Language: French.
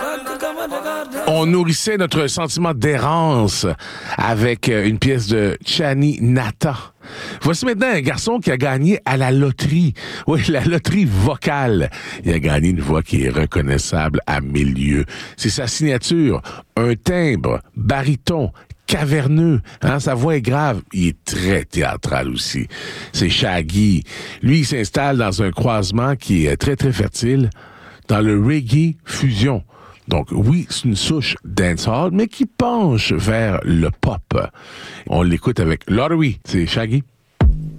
On nourrissait notre sentiment d'errance avec une pièce de Chani Nata. Voici maintenant un garçon qui a gagné à la loterie. Oui, la loterie vocale. Il a gagné une voix qui est reconnaissable à 1000 lieues. C'est sa signature, un timbre, baryton, caverneux, sa voix est grave. Il est très théâtral aussi. C'est Shaggy. Lui, il s'installe dans un croisement qui est très, très fertile, dans le reggae fusion. Donc, oui, c'est une souche dancehall, mais qui penche vers le pop. On l'écoute avec Lottery. C'est Shaggy.